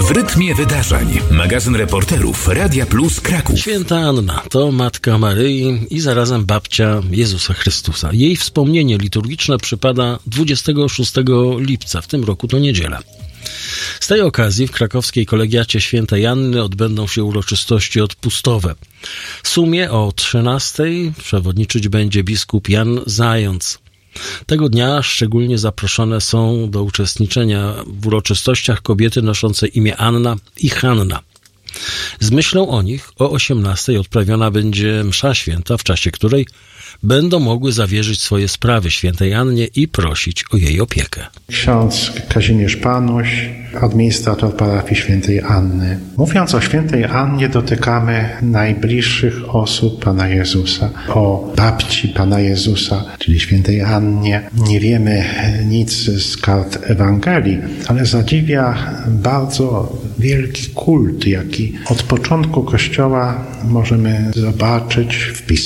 W rytmie wydarzeń. Magazyn reporterów Radia Plus Kraków. Święta Anna to matka Maryi i zarazem babcia Jezusa Chrystusa. Jej wspomnienie liturgiczne przypada 26 lipca. W tym roku to niedziela. Z tej okazji w krakowskiej kolegiacie Świętej Anny odbędą się uroczystości odpustowe. W sumie o 13:00 przewodniczyć będzie biskup Jan Zając. Tego dnia szczególnie zaproszone są do uczestniczenia w uroczystościach kobiety noszące imię Anna i Hanna. Z myślą o nich o 18:00 odprawiona będzie msza święta, w czasie której będą mogły zawierzyć swoje sprawy Świętej Annie i prosić o jej opiekę. Ksiądz Kazimierz Panuś, administrator parafii Świętej Anny. Mówiąc o Świętej Annie, dotykamy najbliższych osób Pana Jezusa. O babci Pana Jezusa, czyli Świętej Annie, nie wiemy nic z kart Ewangelii, ale zadziwia bardzo wielki kult, jaki od początku Kościoła możemy zobaczyć w Pismie